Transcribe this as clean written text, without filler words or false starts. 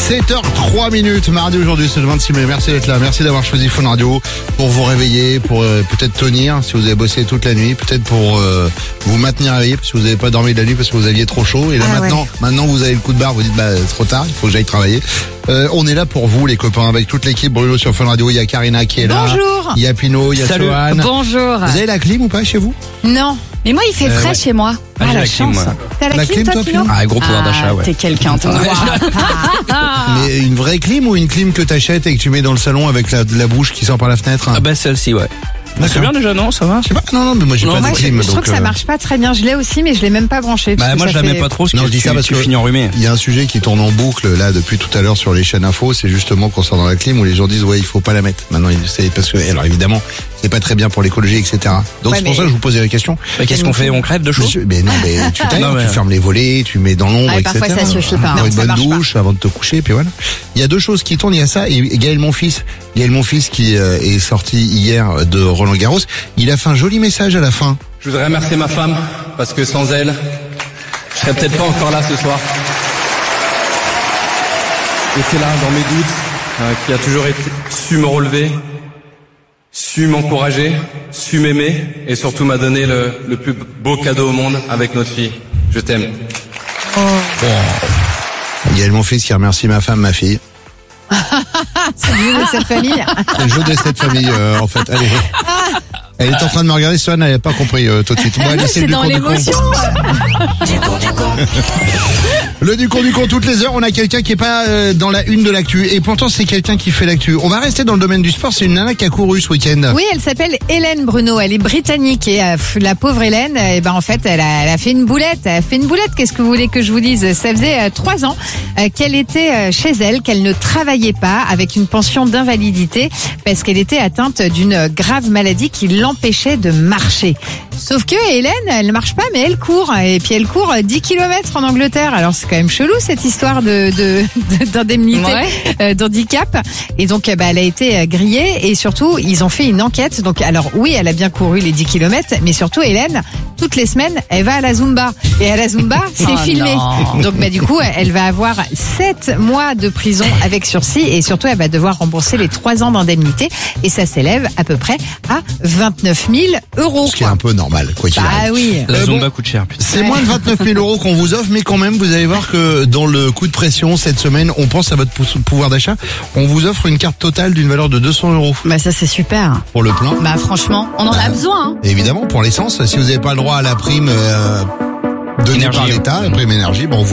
7h03, mardi aujourd'hui, c'est le 26 mai. Merci d'être là, merci d'avoir choisi Fun Radio pour vous réveiller, pour peut-être tenir si vous avez bossé toute la nuit, peut-être pour vous maintenir réveillé parce que vous n'avez pas dormi de la nuit parce que vous aviez trop chaud. Et là maintenant vous avez le coup de barre, vous dites c'est trop tard, il faut que j'aille travailler. On est là pour vous les copains, avec toute l'équipe Bruno sur Fun Radio. Il y a Karina qui est là. Bonjour. Il y a Pino, il y a Sohan. Bonjour. Vous avez la clim ou pas chez vous? Non. Mais moi, il fait frais chez moi. Ah, la clim, chance. moi. T'as la clim, toi, Pino? Ah, gros pouvoir d'achat, ouais. T'es quelqu'un, toi. Mais une vraie clim ou une clim que t'achètes et que tu mets dans le salon avec la bouche qui sort par la fenêtre? Ah bah celle-ci, ouais. C'est bien déjà, non? Ça va? Je sais pas. Non, mais moi j'ai pas de clim. Je trouve que ça marche pas très bien. Je l'ai aussi, mais je l'ai même pas branché. Bah moi je la mets pas trop. Non, je dis ça parce que finis enrhumé. Il y a un sujet qui tourne en boucle là depuis tout à l'heure sur les chaînes info, c'est justement concernant la clim où les gens disent ouais il faut pas la mettre. Maintenant c'est parce que alors évidemment c'est pas très bien pour l'écologie etc. Donc c'est pour ça que je vous posais la question. Mais qu'est-ce qu'on fait? On crève de chaud? Mais non, mais tu tailles, tu fermes les volets, tu mets dans l'ombre etc. Parfois ça suffit pas. Une bonne douche avant de te coucher puis voilà. Il y a deux choses qui tournent, il y a ça et Gaël Monfils qui est sorti hier de Roland Garros, il a fait un joli message à la fin. Je voudrais remercier ma femme, parce que sans elle, je serais peut-être pas encore là ce soir. Elle était là dans mes doutes, qui a toujours su me relever, su m'encourager, su m'aimer, et surtout m'a donné le plus beau cadeau au monde avec notre fille. Je t'aime. Gaël Monfils qui remercie ma femme, ma fille. C'est le jeu de cette famille. C'est le jeu de cette famille, en fait. Allez. Elle est en train de me regarder, Sohan, elle n'a pas compris tout de suite. Bon, allez, c'est dans l'émotion. Le du con toutes les heures, on a quelqu'un qui est pas dans la une de l'actu et pourtant c'est quelqu'un qui fait l'actu. On va rester dans le domaine du sport, c'est une nana qui a couru ce week-end. Oui, elle s'appelle Hélène Bruno, elle est britannique et la pauvre Hélène, en fait, elle a fait une boulette. Qu'est-ce que vous voulez que je vous dise? Ça faisait 3 ans qu'elle était chez elle, qu'elle ne travaillait pas avec une pension d'invalidité parce qu'elle était atteinte d'une grave maladie qui l'empêchait de marcher. Sauf que Hélène, elle ne marche pas mais elle court et puis elle court 10 km en Angleterre. Alors c'est quand même chelou cette histoire d'indemnité d'handicap. Et donc elle a été grillée et surtout ils ont fait une enquête. Donc alors oui, elle a bien couru les 10 km, mais surtout Hélène, toutes les semaines, elle va à la Zumba. Et à la Zumba, c'est filmé. Non. Donc du coup, elle va avoir 7 mois de prison avec sursis et surtout elle va devoir rembourser les 3 ans d'indemnité et ça s'élève à peu près à 29 000 euros. Ce qui est un peu normal, quoi qu'il arrive. Ah oui. La Zumba coûte cher. Putain. C'est moins de 29 000 euros qu'on vous offre, mais quand même, vous allez voir que dans le coup de pression cette semaine, on pense à votre pouvoir d'achat. On vous offre une carte totale d'une valeur de 200 euros. Bah ça c'est super. Pour le plein. Bah franchement, on en a besoin. Hein. Évidemment, pour l'essence, si vous n'avez pas le droit à la prime donnée par l'État, la prime énergie, bon,